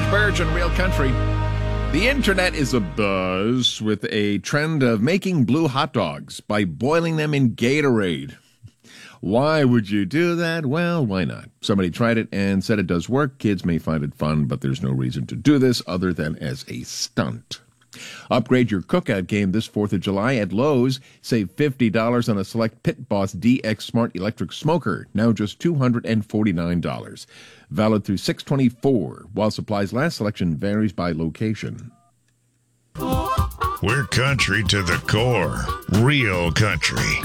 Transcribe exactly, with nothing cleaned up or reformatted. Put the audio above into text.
Burge and Real Country. The internet is abuzz with a trend of making blue hot dogs by boiling them in Gatorade. Why would you do that? Well, why not? Somebody tried it and said it does work. Kids may find it fun, but there's no reason to do this other than as a stunt. Upgrade your cookout game this fourth of July at Lowe's. Save fifty dollars on a select Pit Boss D X Smart Electric Smoker, now just two hundred forty-nine dollars. Valid through six twenty-four. While supplies last, selection varies by location. We're country to the core. Real country.